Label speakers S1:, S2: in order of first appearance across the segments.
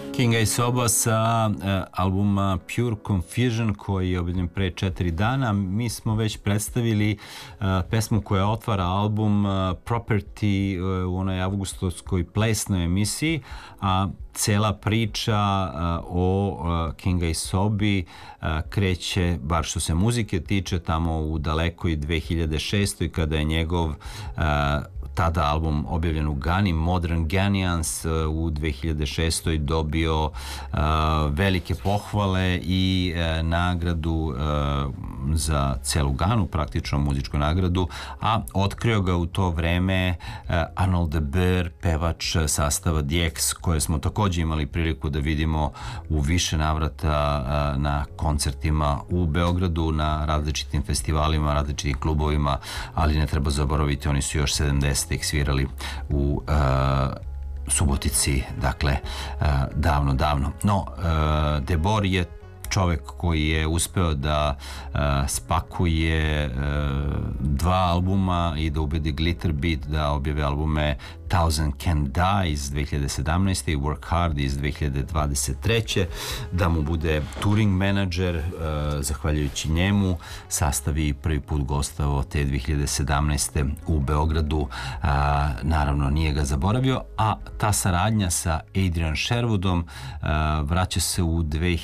S1: Kinga i Soba sa albuma Pure Confusion koji je objavljen pre 4 dana. Mi smo već predstavili pesmu koja otvara album Property u onoj avgustovskoj plesnoj emisiji, a cela priča o Kinga i Sobi kreće, bar što se muzike tiče, tamo u dalekoj 2006. kada je njegov tada album objavljen u Gani, Modern Ghanaians, u 2006. dobio velike pohvale i nagradu za celu Ganu, praktično muzičku nagradu, a otkrio ga u to vreme Arnold de Boer, pevač sastava DX, koje smo takođe imali priliku da vidimo u više navrata na koncertima u Beogradu, na različitim festivalima, različitim klubovima, ali ne treba zaboraviti, oni su još 70-ih svirali u Subotici, dakle davno. No, De Boer je čovek koji je uspeo da spakuje 2 albuma i da ubedi Glitter Beat da objave albume Thousand Can Die iz 2017. i Work Hard iz 2023. Da mu bude touring menadžer, zahvaljujući njemu sastavi prvi put gostavo te 2017. u Beogradu, naravno nije ga zaboravio, a ta saradnja sa Adrian Sherwoodom vraća se u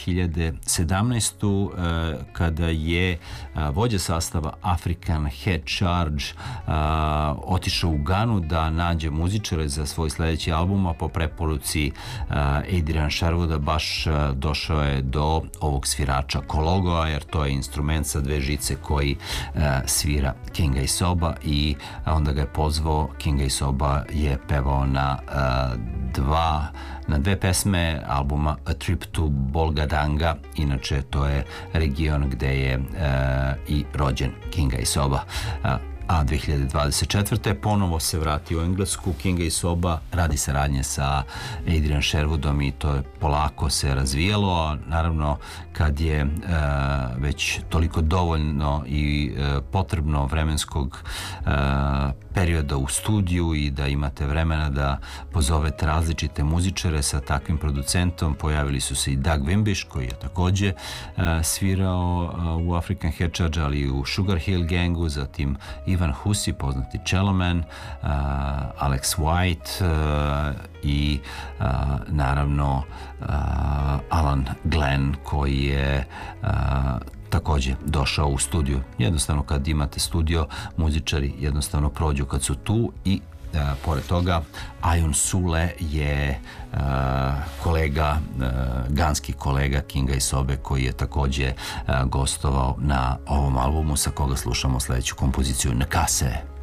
S1: 2017. Kada je vođa sastava African Head Charge otišao u Ganu da nađe muzičare za svoj sledeći album, a po preporuci Adrian Sherwooda baš došao je do ovog svirača Kologoa, jer to je instrument sa 2 žice koji svira Kinga i Soba, i onda ga je pozvao. Kinga i Soba je pevao na 2 pesme albuma A Trip to Bolgadanga, inače to je region gde je i rođen Kinga i Soba. A 2024. ponovo se vrati u Englesku. Kinga i Soba radi saradnje sa Adrian Sherwoodom i to je polako se razvijalo. Naravno, kad je već toliko dovoljno i potrebno vremenskog perioda u studiju i da imate vremena da pozovete različite muzičare sa takvim producentom, pojavili su se i Doug Wimbish, koji je takođe svirao u African Head Charge, ali i u Sugar Hill Gangu, zatim Ivan Husi, poznati celloman, Alex White i naravno Alan Glenn, koji je takođe došao u studiju. Jednostavno, kad imate studio, muzičari jednostavno prođu kad su tu. I pored toga, Ayon Sule je kolega, ganski kolega Kinga i Sobe, koji je takođe gostovao na ovom albumu, sa koga slušamo sledeću kompoziciju Nkase.